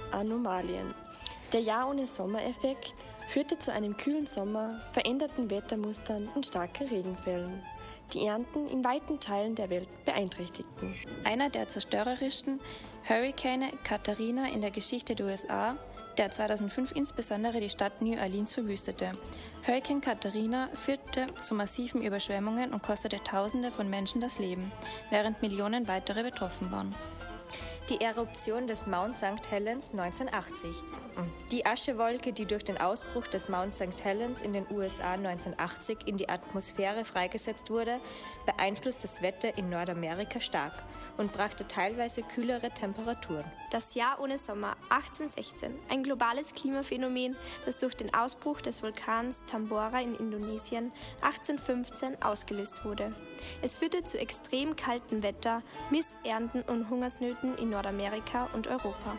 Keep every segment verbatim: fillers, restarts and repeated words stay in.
Anomalien. Der Jahr ohne Sommereffekt führte zu einem kühlen Sommer, veränderten Wettermustern und starken Regenfällen, die Ernten in weiten Teilen der Welt beeinträchtigten. Einer der zerstörerischsten Hurrikane Katrina in der Geschichte der U S A, der zweitausendfünf insbesondere die Stadt New Orleans verwüstete. Hurrikan Katrina führte zu massiven Überschwemmungen und kostete Tausende von Menschen das Leben, während Millionen weitere betroffen waren. Die Eruption des Mount Sankt Helens neunzehnhundertachtzig. Die Aschewolke, die durch den Ausbruch des Mount Sankt Helens in den U S A neunzehnhundertachtzig in die Atmosphäre freigesetzt wurde, beeinflusst das Wetter in Nordamerika stark und brachte teilweise kühlere Temperaturen. Das Jahr ohne Sommer achtzehnhundertsechzehn, ein globales Klimaphänomen, das durch den Ausbruch des Vulkans Tambora in Indonesien achtzehnhundertfünfzehn ausgelöst wurde. Es führte zu extrem kaltem Wetter, Missernten und Hungersnöten in Nordamerika und Europa.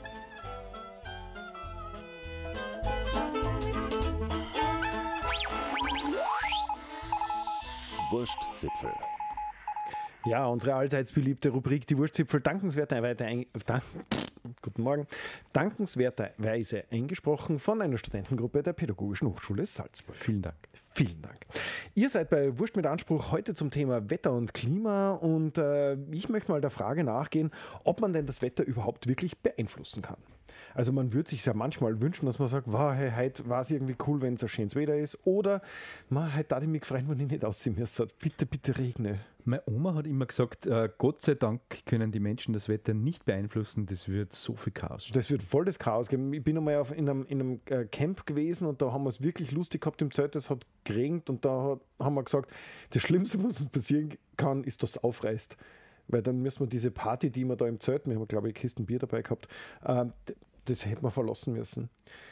Wurstzipfel. Ja, unsere allseits beliebte Rubrik, die Wurstzipfel, dankenswerterweise, ein, dank, guten Morgen, dankenswerterweise eingesprochen von einer Studentengruppe der Pädagogischen Hochschule Salzburg. Vielen Dank. Vielen Dank. Ihr seid bei Wurst mit Anspruch heute zum Thema Wetter und Klima und äh, ich möchte mal der Frage nachgehen, ob man denn das Wetter überhaupt wirklich beeinflussen kann. Also man würde sich ja manchmal wünschen, dass man sagt, wow, hey, heute war es irgendwie cool, wenn es ein schönes Wetter ist. Oder, man, heute darf ich mich gefreut, wenn ich nicht aussehen müsste. Bitte, bitte regne. Meine Oma hat immer gesagt, äh, Gott sei Dank können die Menschen das Wetter nicht beeinflussen, das wird so viel Chaos. Das wird voll das Chaos geben. Ich bin einmal auf, in einem, in einem äh, Camp gewesen und da haben wir es wirklich lustig gehabt im Zelt, es hat geregnet und da hat, haben wir gesagt, das Schlimmste, was uns passieren kann, ist, dass es aufreißt. Weil dann müssen wir diese Party, die wir da im Zelt, wir haben glaube ich Kisten Bier dabei gehabt, äh, das hätten wir verlassen müssen.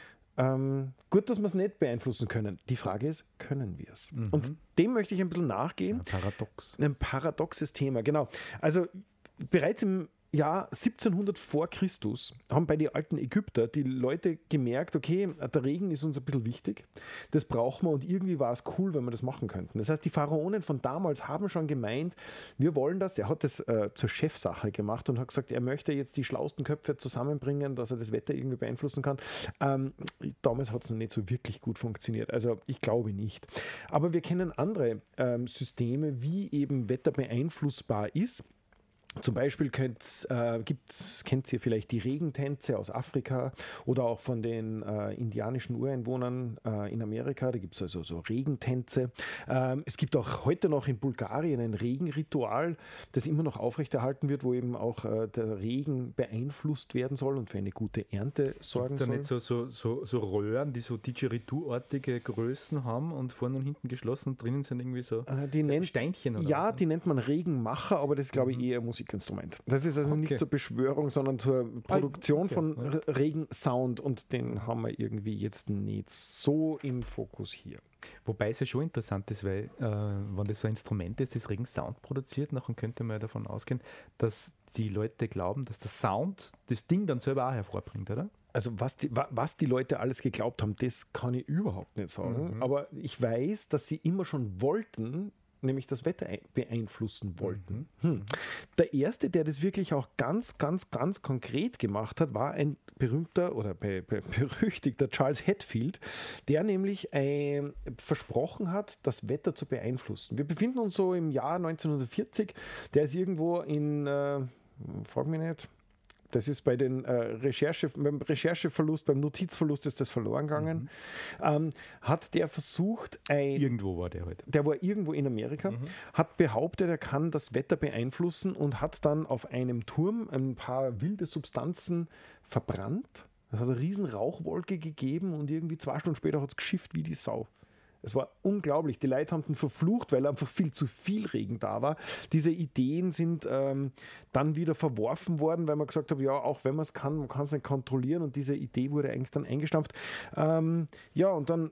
Ähm, gut, dass wir es nicht beeinflussen können. Die Frage ist, können wir es? Mhm. Und dem möchte ich ein bisschen nachgehen. Ein Paradox. Ein paradoxes Thema, genau. Also bereits im Jahr siebzehnhundert vor Christus haben bei den alten Ägypter die Leute gemerkt, okay, der Regen ist uns ein bisschen wichtig, das brauchen wir und irgendwie war es cool, wenn wir das machen könnten. Das heißt, die Pharaonen von damals haben schon gemeint, wir wollen das, er hat das äh, zur Chefsache gemacht und hat gesagt, er möchte jetzt die schlauesten Köpfe zusammenbringen, dass er das Wetter irgendwie beeinflussen kann. Ähm, damals hat es noch nicht so wirklich gut funktioniert, also ich glaube nicht. Aber wir kennen andere ähm, Systeme, wie eben Wetter beeinflussbar ist. Zum Beispiel könnt, äh, gibt's, kennt ihr vielleicht die Regentänze aus Afrika oder auch von den äh, indianischen Ureinwohnern äh, in Amerika. Da gibt es also so Regentänze. Ähm, es gibt auch heute noch in Bulgarien ein Regenritual, das immer noch aufrechterhalten wird, wo eben auch äh, der Regen beeinflusst werden soll und für eine gute Ernte sorgen soll. Gibt es da nicht so, so, so, so Röhren, die so Didgeridoo-artige Größen haben und vorne und hinten geschlossen und drinnen sind irgendwie so äh, die nennt, Steinchen? Oder ja, was? die nennt man Regenmacher, aber das ist, glaube ich, eher Musik. Instrument. Das ist also okay. Nicht zur Beschwörung, sondern zur Produktion okay. von ja. Regensound und den haben wir irgendwie jetzt nicht so im Fokus hier. Wobei es ja schon interessant ist, weil äh, wenn das so ein Instrument ist, das Regensound produziert, dann könnte man ja davon ausgehen, dass die Leute glauben, dass der Sound das Ding dann selber auch hervorbringt, oder? Also was die, was die Leute alles geglaubt haben, das kann ich überhaupt nicht sagen. Mhm. Aber ich weiß, dass sie immer schon wollten, nämlich das Wetter beeinflussen wollten. Mhm. Hm. Der erste, der das wirklich auch ganz, ganz, ganz konkret gemacht hat, war ein berühmter oder be- be- berüchtigter Charles Hatfield, der nämlich äh, versprochen hat, das Wetter zu beeinflussen. Wir befinden uns so im Jahr neunzehnhundertvierzig, der ist irgendwo in, äh, frag mich nicht, das ist bei den äh, Recherche, beim Rechercheverlust, beim Notizverlust ist das verloren gegangen. Mhm. Ähm, hat der versucht, ein, irgendwo war der heute. Der war irgendwo in Amerika, mhm. hat behauptet, er kann das Wetter beeinflussen und hat dann auf einem Turm ein paar wilde Substanzen verbrannt. Es hat eine riesen Rauchwolke gegeben und irgendwie zwei Stunden später hat es geschifft wie die Sau. Es war unglaublich. Die Leute haben ihn verflucht, weil einfach viel zu viel Regen da war. Diese Ideen sind ähm, dann wieder verworfen worden, weil man gesagt hat, ja, auch wenn man es kann, man kann es nicht kontrollieren und diese Idee wurde eigentlich dann eingestampft. Ähm, ja, und dann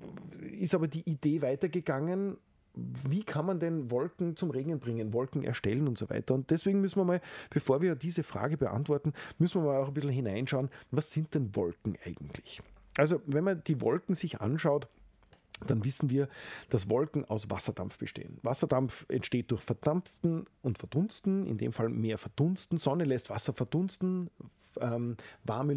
ist aber die Idee weitergegangen, wie kann man denn Wolken zum Regnen bringen, Wolken erstellen und so weiter. Und deswegen müssen wir mal, bevor wir diese Frage beantworten, müssen wir mal auch ein bisschen hineinschauen, was sind denn Wolken eigentlich? Also, wenn man die Wolken sich anschaut, dann wissen wir, dass Wolken aus Wasserdampf bestehen. Wasserdampf entsteht durch Verdampfen und Verdunsten, in dem Fall mehr Verdunsten. Sonne lässt Wasser verdunsten, ähm, warme